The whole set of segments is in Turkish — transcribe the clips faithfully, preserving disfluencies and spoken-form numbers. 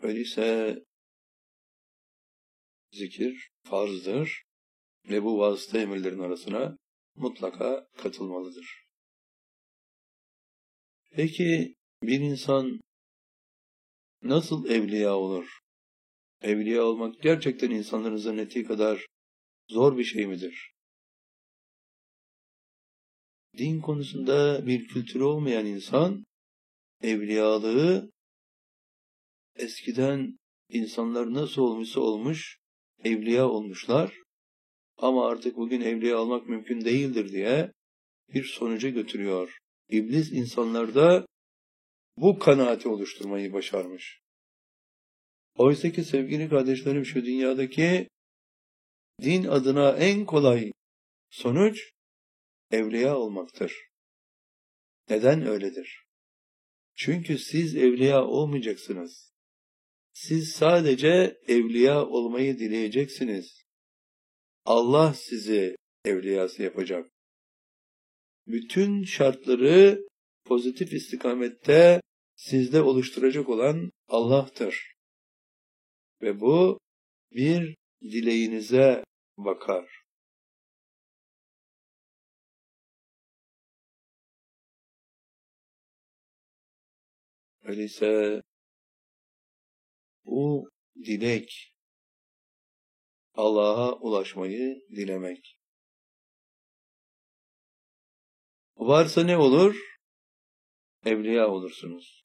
Öyleyse zikir farzdır ve bu vasıta emirlerin arasına mutlaka katılmalıdır. Peki bir insan nasıl evliya olur? Evliya olmak gerçekten insanların zannettiği kadar zor bir şey midir? Din konusunda bir kültürü olmayan insan, evliyalığı eskiden insanlar nasıl olmuşsa olmuş, evliya olmuşlar ama artık bugün evliya olmak mümkün değildir diye bir sonuca götürüyor. İblis insanlarda bu kanaati oluşturmayı başarmış. Oysa ki sevgili kardeşlerim, şu dünyadaki din adına en kolay sonuç evliya olmaktır. Neden öyledir? Çünkü siz evliya olmayacaksınız. Siz sadece evliya olmayı dileyeceksiniz. Allah sizi evliyası yapacak. Bütün şartları pozitif istikamette sizde oluşturacak olan Allah'tır. Ve bu bir dileğinize bakar. Öyleyse bu dilek, Allah'a ulaşmayı dilemek. Varsa ne olur? Evliya olursunuz.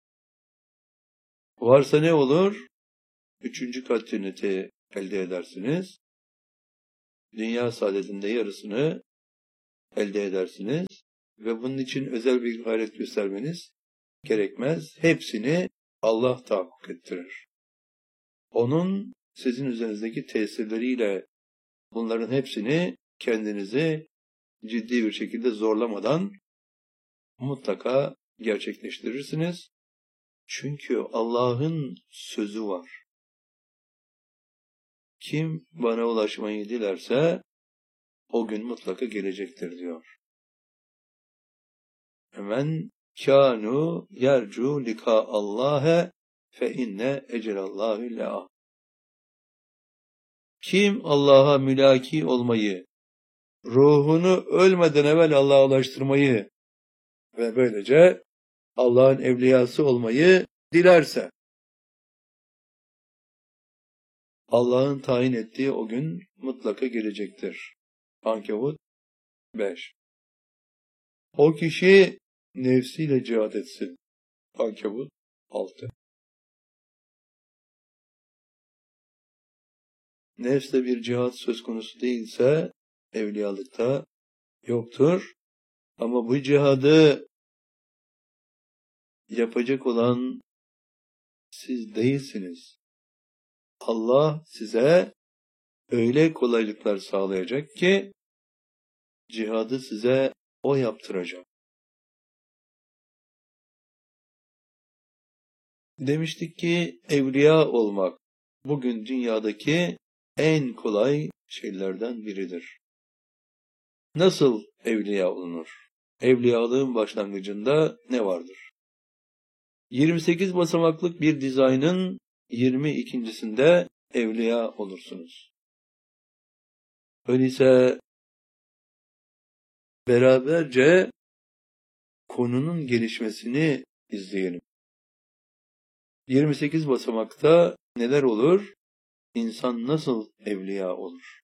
Varsa ne olur? Üçüncü kat cenneti elde edersiniz. Dünya saadetinde yarısını elde edersiniz. Ve bunun için özel bir gayret göstermeniz gerekmez. Hepsini Allah tahakkuk ettirir. Onun sizin üzerinizdeki tesirleriyle bunların hepsini kendinizi ciddi bir şekilde zorlamadan mutlaka gerçekleştirirsiniz. Çünkü Allah'ın sözü var. Kim bana ulaşmayı dilerse o gün mutlaka gelecektir diyor. Men kânû yercu lika Allah'e fe inne ecelallahu le'a. Kim Allah'a mülaki olmayı, ruhunu ölmeden evvel Allah'a ulaştırmayı ve böylece Allah'ın evliyası olmayı dilerse, Allah'ın tayin ettiği o gün mutlaka gelecektir. Ankebut beş. O kişi nefsiyle cihad etsin. Ankebut altı. Nefsle bir cihad söz konusu değilse evliyalıkta yoktur. Ama bu cihadı yapacak olan siz değilsiniz. Allah size öyle kolaylıklar sağlayacak ki cihadı size o yaptıracak. Demiştik ki evliya olmak bugün dünyadaki en kolay şeylerden biridir. Nasıl evliya olunur? Evliyalığın başlangıcında ne vardır? yirmi sekiz basamaklık bir dizaynın yirmi ikincisinde evliya olursunuz. Öyleyse beraberce konunun gelişmesini izleyelim. yirmi sekiz basamakta neler olur? İnsan nasıl evliya olur?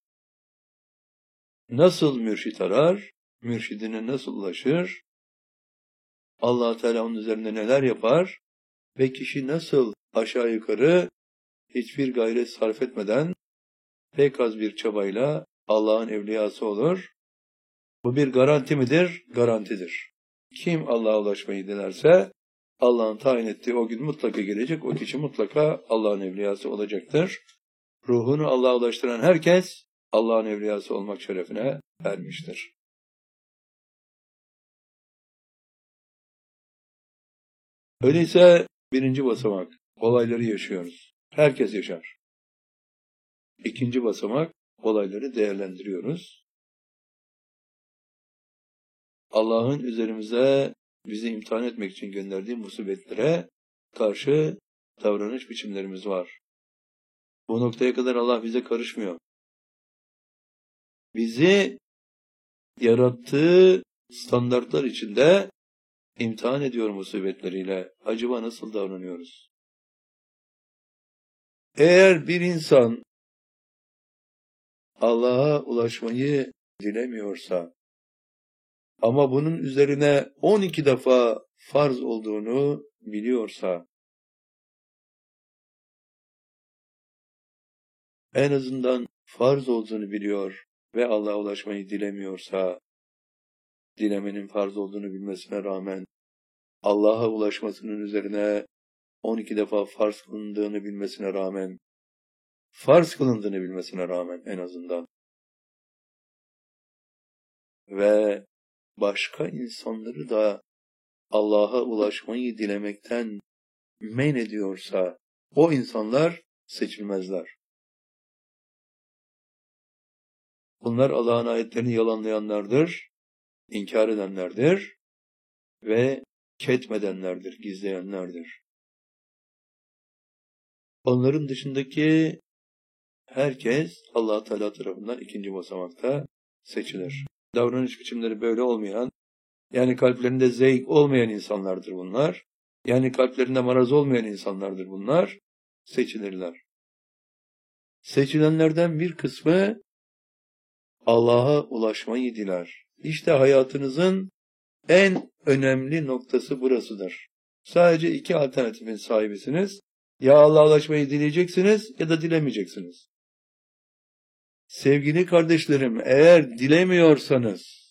Nasıl mürşit arar? Mürşidine nasıl ulaşır? Allah Teala onun üzerinde neler yapar? Ve kişi nasıl aşağı yukarı hiçbir gayret sarf etmeden pek az bir çabayla Allah'ın evliyası olur? Bu bir garanti midir? Garantidir. Kim Allah'a ulaşmayı dilerse Allah'ın tayin ettiği o gün mutlaka gelecek. O kişi mutlaka Allah'ın evliyası olacaktır. Ruhunu Allah'a ulaştıran herkes Allah'ın evliyası olmak şerefine ermiştir. Öyleyse birinci basamak, olayları yaşıyoruz. Herkes yaşar. İkinci basamak, olayları değerlendiriyoruz. Allah'ın üzerimize bizi imtihan etmek için gönderdiği musibetlere karşı davranış biçimlerimiz var. Bu noktaya kadar Allah bize karışmıyor. Bizi yarattığı standartlar içinde imtihan ediyor musibetleriyle. Acaba nasıl davranıyoruz? Eğer bir insan Allah'a ulaşmayı dilemiyorsa ama bunun üzerine on iki defa farz olduğunu biliyorsa, en azından farz olduğunu biliyor ve Allah'a ulaşmayı dilemiyorsa, dilemenin farz olduğunu bilmesine rağmen Allah'a ulaşmasının üzerine on iki defa farz kılındığını bilmesine rağmen, farz kılındığını bilmesine rağmen en azından ve başka insanları da Allah'a ulaşmayı dilemekten men ediyorsa, o insanlar seçilmezler. Bunlar Allah'ın ayetlerini yalanlayanlardır, inkar edenlerdir ve ketmedenlerdir, gizleyenlerdir. Onların dışındaki herkes Allah Teala tarafından ikinci basamakta seçilir. Davranış biçimleri böyle olmayan, yani kalplerinde zevk olmayan insanlardır bunlar. Yani kalplerinde maraz olmayan insanlardır bunlar. Seçilirler. Seçilenlerden bir kısmı Allah'a ulaşmayı diler. İşte hayatınızın en önemli noktası burasıdır. Sadece iki alternatifin sahibisiniz. Ya Allah'a ulaşmayı dileyeceksiniz ya da dilemeyeceksiniz. Sevgili kardeşlerim, eğer dilemiyorsanız,